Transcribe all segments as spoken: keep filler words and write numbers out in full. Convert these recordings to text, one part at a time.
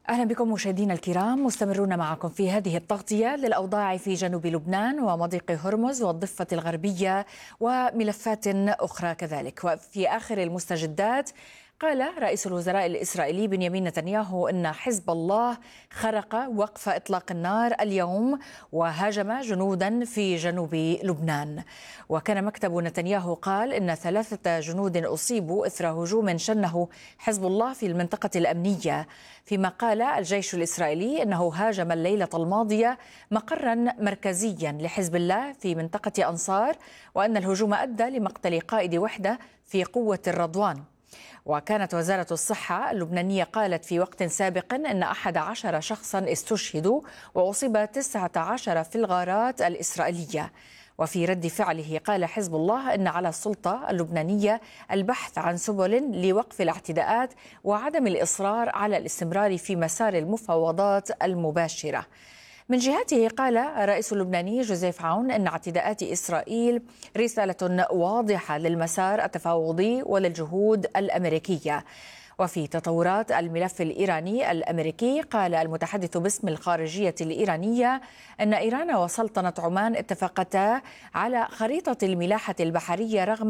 أهلا بكم مشاهدينا الكرام، مستمرون معكم في هذه التغطية للأوضاع في جنوب لبنان ومضيق هرمز والضفة الغربية وملفات أخرى كذلك. وفي آخر المستجدات قال رئيس الوزراء الإسرائيلي بنيامين نتنياهو أن حزب الله خرق وقف إطلاق النار اليوم وهاجم جنودا في جنوب لبنان. وكان مكتب نتنياهو قال إن ثلاثة جنود أصيبوا إثر هجوم شنه حزب الله في المنطقة الأمنية، فيما قال الجيش الإسرائيلي أنه هاجم الليلة الماضية مقرا مركزيا لحزب الله في منطقة أنصار، وأن الهجوم أدى لمقتل قائد وحدة في قوة الرضوان. وكانت وزارة الصحة اللبنانية قالت في وقت سابق أن أحد عشر شخصا استشهدوا وأصيب تسعة عشر في الغارات الإسرائيلية. وفي رد فعله قال حزب الله أن على السلطة اللبنانية البحث عن سبل لوقف الاعتداءات وعدم الإصرار على الاستمرار في مسار المفاوضات المباشرة. من جهته قال الرئيس اللبناني جوزيف عون أن اعتداءات إسرائيل رسالة واضحة للمسار التفاوضي وللجهود الأمريكية. وفي تطورات الملف الإيراني الأمريكي قال المتحدث باسم الخارجية الإيرانية أن إيران وسلطنة عمان اتفقتا على خريطة الملاحة البحرية رغم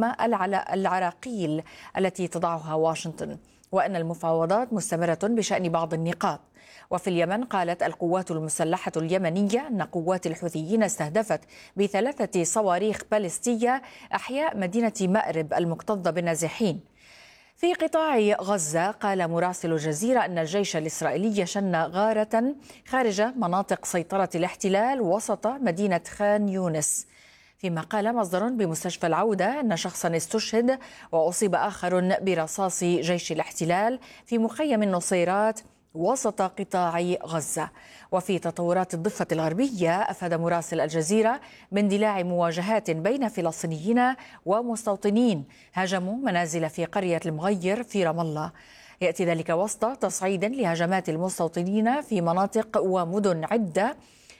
العراقيل التي تضعها واشنطن، وأن المفاوضات مستمرة بشأن بعض النقاط. وفي اليمن قالت القوات المسلحة اليمنية أن قوات الحوثيين استهدفت بثلاثة صواريخ باليستية أحياء مدينة مأرب المكتظة بالنازحين. في قطاع غزة قال مراسل الجزيرة أن الجيش الإسرائيلي شن غارة خارج مناطق سيطرة الاحتلال وسط مدينة خان يونس، فيما قال مصدر بمستشفى العودة أن شخصا استشهد وأصيب آخر برصاص جيش الاحتلال في مخيم النصيرات وسط قطاع غزة. وفي تطورات الضفة الغربية أفاد مراسل الجزيرة باندلاع مواجهات بين فلسطينيين ومستوطنين هاجموا منازل في قرية المغير في رام الله. يأتي ذلك وسط تصعيد لهجمات المستوطنين في مناطق ومدن عدة.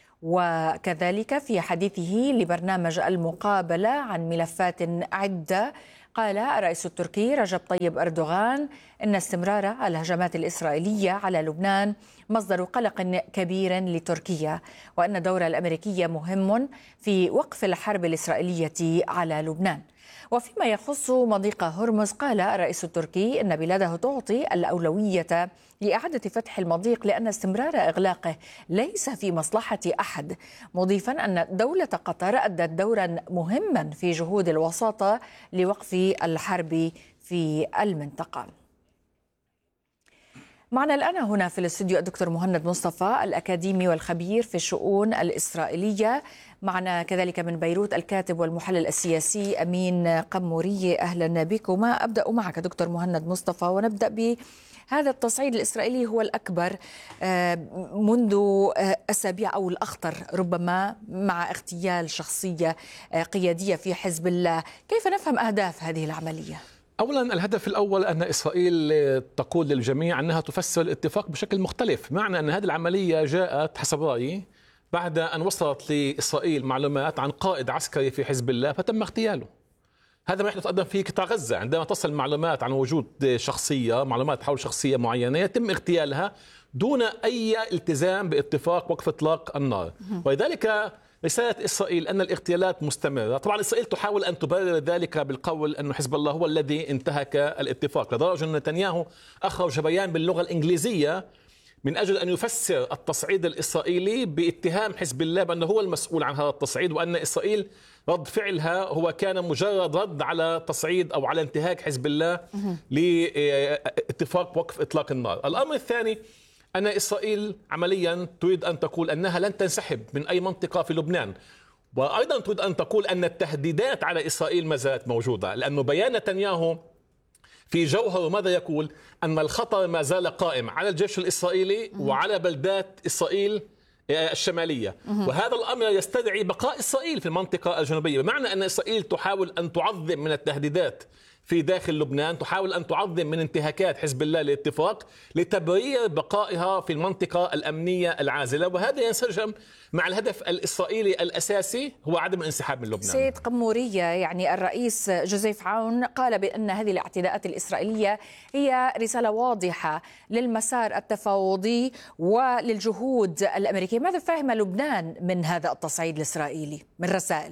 وكذلك في حديثه لبرنامج المقابلة عن ملفات عدة قال الرئيس التركي رجب طيب أردوغان إن استمرار الهجمات الإسرائيلية على لبنان مصدر قلق كبير لتركيا، وأن الدور الأمريكي مهم في وقف الحرب الإسرائيلية على لبنان. وفيما يخص مضيق هرمز قال الرئيس التركي أن بلاده تعطي الأولوية لإعادة فتح المضيق لأن استمرار إغلاقه ليس في مصلحة أحد، مضيفا أن دولة قطر أدت دورا مهما في جهود الوساطة لوقف الحرب في المنطقة. معنا الآن هنا في الاستوديو الدكتور مهند مصطفى الأكاديمي والخبير في الشؤون الإسرائيلية. معنا كذلك من بيروت الكاتب والمحلل السياسي أمين قموري. أهلا بكما. أبدأ معك دكتور مهند مصطفى ونبدأ بهذا التصعيد الإسرائيلي هو الأكبر منذ أسابيع أو الأخطر ربما مع اغتيال شخصية قيادية في حزب الله. كيف نفهم أهداف هذه العملية؟ أولا الهدف الأول أن إسرائيل تقول للجميع أنها تفسر الاتفاق بشكل مختلف، معنى أن هذه العملية جاءت حسب رأيي بعد أن وصلت لإسرائيل معلومات عن قائد عسكري في حزب الله فتم اغتياله. هذا ما يحدث أيضا في قطاع غزة، عندما تصل معلومات عن وجود شخصية معلومات حول شخصية معينة يتم اغتيالها دون أي التزام باتفاق وقف إطلاق النار. ولذلك رسالة إسرائيل أن الاغتيالات مستمرة. طبعا إسرائيل تحاول أن تبرر ذلك بالقول أن حزب الله هو الذي انتهك الاتفاق، لدرجة أن نتنياهو أخرج بيان باللغة الإنجليزية من أجل أن يفسر التصعيد الإسرائيلي باتهام حزب الله بأنه هو المسؤول عن هذا التصعيد، وأن إسرائيل رد فعلها هو كان مجرد رد على تصعيد أو على انتهاك حزب الله لاتفاق وقف إطلاق النار. الأمر الثاني أن إسرائيل عمليا تريد أن تقول أنها لن تنسحب من أي منطقة في لبنان، وأيضا تريد أن تقول أن التهديدات على إسرائيل ما زالت موجودة، لأنه بيان نتنياهو في جوهر ماذا يقول؟ أن الخطر ما زال قائم على الجيش الإسرائيلي وعلى بلدات إسرائيل الشمالية، وهذا الأمر يستدعي بقاء إسرائيل في المنطقة الجنوبية، بمعنى أن إسرائيل تحاول أن تعظم من التهديدات في داخل لبنان تحاول أن تعظم من انتهاكات حزب الله للاتفاق لتبرير بقائها في المنطقة الأمنية العازلة، وهذا ينسجم مع الهدف الإسرائيلي الأساسي هو عدم الانسحاب من لبنان. سيد قمورية، يعني الرئيس جوزيف عون قال بأن هذه الاعتداءات الإسرائيلية هي رسالة واضحة للمسار التفاوضي وللجهود الأمريكية. ماذا فهم لبنان من هذا التصعيد الإسرائيلي من رسائل؟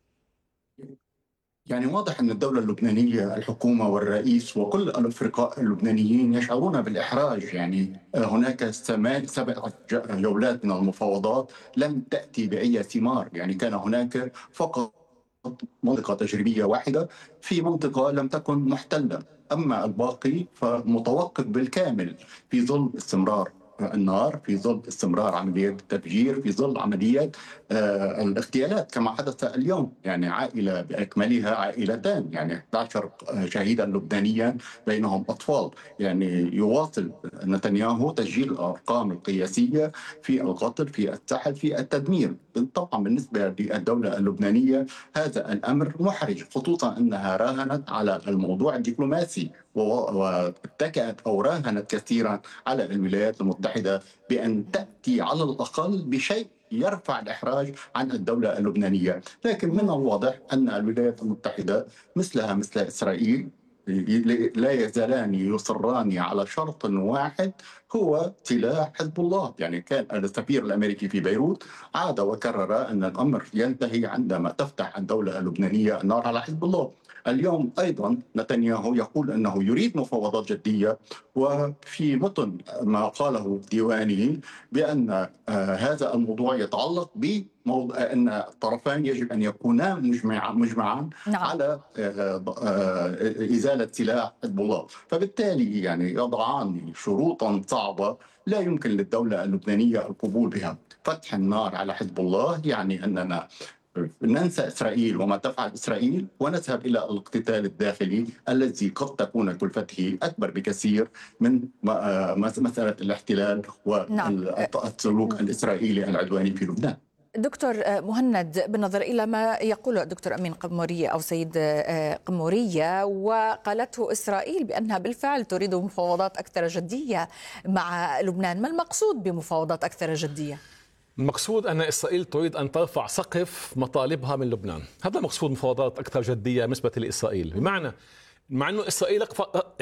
يعني واضح أن الدولة اللبنانية، الحكومة والرئيس وكل الأفرقاء اللبنانيين يشعرون بالإحراج. يعني هناك سبع جولات من المفاوضات لم تأتي بأي ثمار. يعني كان هناك فقط منطقة تجريبية واحدة في منطقة لم تكن محتلة، أما الباقي فمتوقف بالكامل في ظل استمرار النار، في ظل استمرار عمليات التفجير، في ظل عمليات آه الاغتيالات كما حدث اليوم. يعني عائلة بأكملها عائلتان، يعني أحد عشر شهيدا لبنانيا بينهم أطفال. يعني يواصل نتنياهو تسجيل الأرقام القياسية في القتل، في السحل، في التدمير. طبعا بالنسبة للدولة اللبنانية هذا الأمر محرج، خصوصا أنها راهنت على الموضوع الدبلوماسي واتكأت أو راهنت كثيرا على الولايات المتحدة بأن تأتي على الأقل بشيء يرفع الإحراج عن الدولة اللبنانية. لكن من الواضح أن الولايات المتحدة مثلها مثل إسرائيل لا يزالان يصران على شرط واحد هو سلاح حزب الله. يعني كان السفير الأمريكي في بيروت عاد وكرر أن الأمر ينتهي عندما تفتح الدولة اللبنانية النار على حزب الله. اليوم أيضا نتنياهو يقول أنه يريد مفاوضات جدية، وفي متن ما قاله ديوانه بأن هذا الموضوع يتعلق ب أن الطرفان يجب أن يكونا مجمعا مجمعا نعم. على إزالة سلاح حزب الله. فبالتالي يعني يضعان شروطا صعبة لا يمكن للدولة اللبنانية القبول بها. فتح النار على حزب الله يعني أننا ننسى إسرائيل وما تفعل إسرائيل ونذهب إلى الاقتتال الداخلي الذي قد تكون كلفته أكبر بكثير من مسألة الاحتلال والسلوك الإسرائيلي العدواني في لبنان. دكتور مهند، بالنظر إلى ما يقوله الدكتور أمين قمورية أو سيد قمورية، وقالته إسرائيل بأنها بالفعل تريد مفاوضات أكثر جدية مع لبنان، ما المقصود بمفاوضات أكثر جدية؟ المقصود أن إسرائيل تريد أن ترفع سقف مطالبها من لبنان. هذا مقصود مفاوضات أكثر جدية بالنسبة لإسرائيل، بمعنى مع أنه إسرائيل